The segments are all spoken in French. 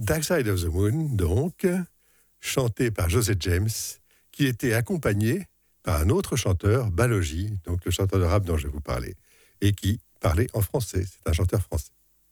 Dark Side of the Moon, donc, chanté par José James, qui était accompagné par un autre chanteur, Balogi, donc le chanteur de rap dont je vais vous parler, et qui parlait en français. C'est un chanteur français.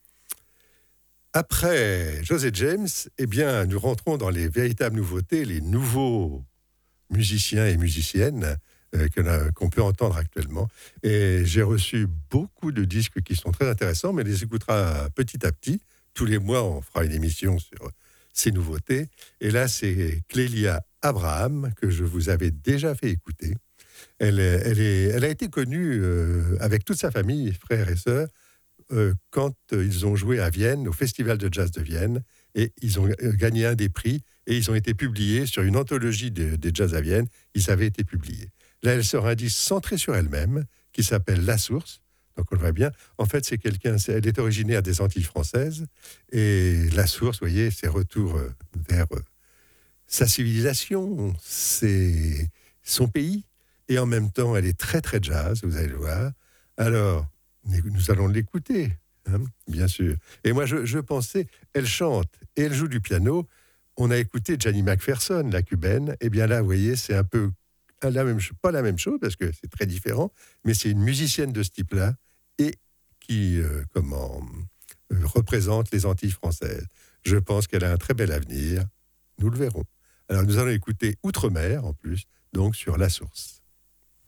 Après José James, eh bien, nous rentrons dans les véritables nouveautés, les nouveaux musiciens et musiciennes qu'on peut entendre actuellement. Et j'ai reçu beaucoup de disques qui sont très intéressants, mais on les écoutera petit à petit. Tous les mois, on fera une émission sur ces nouveautés. Et là, c'est Clélia Abraham, que je vous avais déjà fait écouter. Elle a été connue avec toute sa famille, frères et sœurs, quand ils ont joué à Vienne, au Festival de Jazz de Vienne, et ils ont gagné un des prix, et ils ont été publiés sur une anthologie des jazz à Vienne. Ils avaient été publiés. Là, elle sort un disque centré sur elle-même, qui s'appelle La Source. Donc, on le voit bien. En fait, elle est originaire des Antilles françaises, et La Source, vous voyez, c'est retour vers sa civilisation, c'est son pays, et en même temps, elle est très, très jazz, vous allez le voir. Alors, nous allons l'écouter, hein, bien sûr. Et moi, je pensais, elle chante et elle joue du piano. On a écouté Gianni McPherson, la cubaine. Eh bien là, vous voyez, c'est un peu pas la même chose, parce que c'est très différent, mais c'est une musicienne de ce type-là et qui représente les Antilles françaises. Je pense qu'elle a un très bel avenir. Nous le verrons. Alors, nous allons écouter Outre-mer, en plus, donc sur La Source.